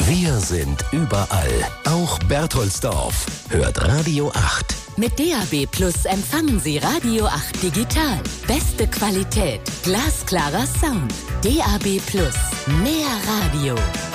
Wir sind überall, auch Bertholdsdorf. Hört Radio 8. Mit DAB Plus empfangen Sie Radio 8 digital. Beste Qualität, glasklarer Sound. DAB Plus, mehr Radio.